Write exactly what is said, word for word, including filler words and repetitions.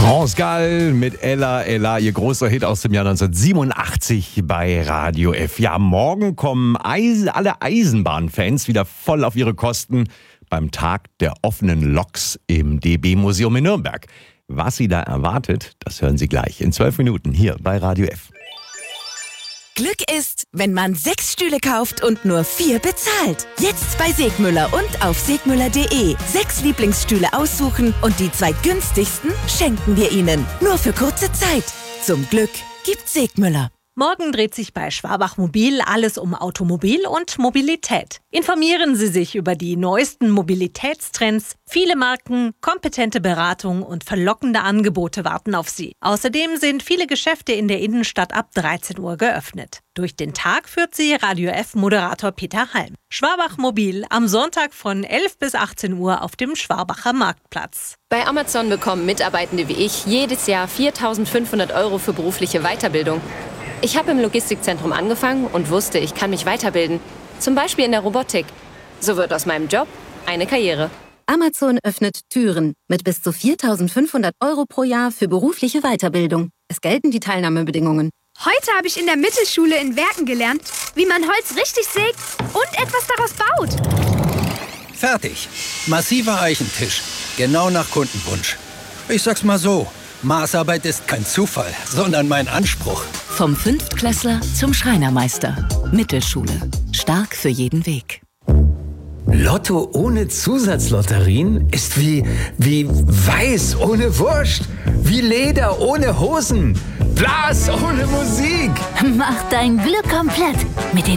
France Gall mit Ella, Ella, ihr großer Hit aus dem Jahr neunzehnhundertsiebenundachtzig bei Radio F. Ja, morgen kommen Eis- alle Eisenbahnfans wieder voll auf ihre Kosten beim Tag der offenen Loks im D B-Museum in Nürnberg. Was sie da erwartet, das hören Sie gleich in zwölf Minuten hier bei Radio F. Glück ist, wenn man sechs Stühle kauft und nur vier bezahlt. Jetzt bei Segmüller und auf segmüller punkt de. Sechs Lieblingsstühle aussuchen und die zwei günstigsten schenken wir Ihnen. Nur für kurze Zeit. Zum Glück gibt's Segmüller. Morgen dreht sich bei Schwabach Mobil alles um Automobil und Mobilität. Informieren Sie sich über die neuesten Mobilitätstrends. Viele Marken, kompetente Beratung und verlockende Angebote warten auf Sie. Außerdem sind viele Geschäfte in der Innenstadt ab dreizehn Uhr geöffnet. Durch den Tag führt Sie Radio F-Moderator Peter Halm. Schwabach Mobil am Sonntag von elf bis achtzehn Uhr auf dem Schwabacher Marktplatz. Bei Amazon bekommen Mitarbeitende wie ich jedes Jahr viertausendfünfhundert Euro für berufliche Weiterbildung. Ich habe im Logistikzentrum angefangen und wusste, ich kann mich weiterbilden. Zum Beispiel in der Robotik. So wird aus meinem Job eine Karriere. Amazon öffnet Türen mit bis zu viertausendfünfhundert Euro pro Jahr für berufliche Weiterbildung. Es gelten die Teilnahmebedingungen. Heute habe ich in der Mittelschule in Werken gelernt, wie man Holz richtig sägt und etwas daraus baut. Fertig. Massiver Eichentisch. Genau nach Kundenwunsch. Ich sag's mal so. Maßarbeit ist kein Zufall, sondern mein Anspruch. Vom Fünftklässler zum Schreinermeister. Mittelschule. Stark für jeden Weg. Lotto ohne Zusatzlotterien ist wie, wie Weiß ohne Wurst. Wie Leder ohne Hosen. Blas ohne Musik. Mach dein Glück komplett mit den